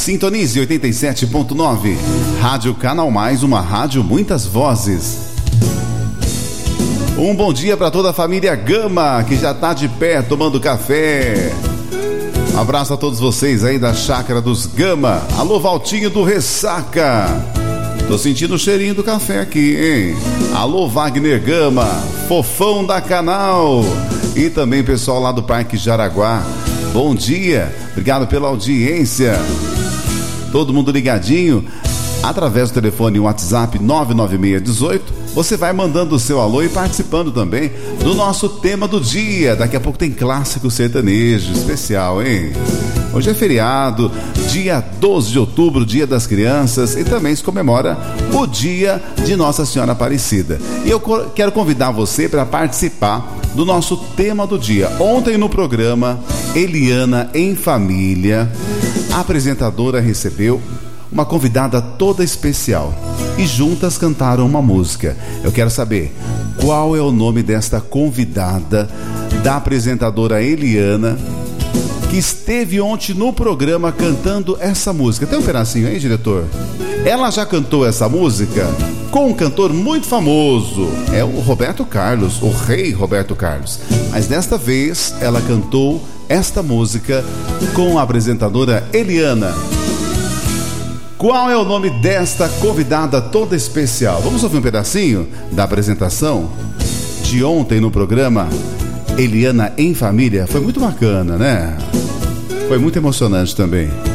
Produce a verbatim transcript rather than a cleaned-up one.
Sintonize oitenta e sete ponto nove. Rádio Canal Mais, uma rádio muitas vozes. Um bom dia para toda a família Gama, que já está de pé tomando café. Um abraço a todos vocês aí da Chácara dos Gama. Alô, Valtinho do Ressaca. Tô sentindo o cheirinho do café aqui, hein? Alô, Wagner Gama, fofão da Canal. E também pessoal lá do Parque Jaraguá. Bom dia, obrigado pela audiência. Todo mundo ligadinho. Através do telefone WhatsApp nove nove seis um oito, você vai mandando o seu alô e participando também do nosso tema do dia. Daqui a pouco tem clássico sertanejo especial, hein? Hoje é feriado, dia doze de outubro, dia das crianças, e também se comemora o dia de Nossa Senhora Aparecida. E eu quero convidar você para participar do nosso tema do dia. Ontem no programa Eliana em Família, a apresentadora recebeu uma convidada toda especial e juntas cantaram uma música. Eu quero saber qual é o nome desta convidada, da apresentadora Eliana, que esteve ontem no programa cantando essa música. Tem um pedacinho aí, diretor? Ela já cantou essa música com um cantor muito famoso, é o Roberto Carlos, o rei Roberto Carlos. Mas desta vez ela cantou esta música com a apresentadora Eliana. Qual é o nome desta convidada toda especial? Vamos ouvir um pedacinho da apresentação de ontem no programa Eliana em Família. Foi muito bacana, né? Foi muito emocionante também.